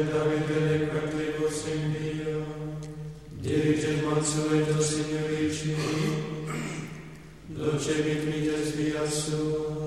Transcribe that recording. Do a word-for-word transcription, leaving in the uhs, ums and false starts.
sacerdote Davide le quattro in Dio, dirige il mansueto signorici, dolce mitrite svia sua,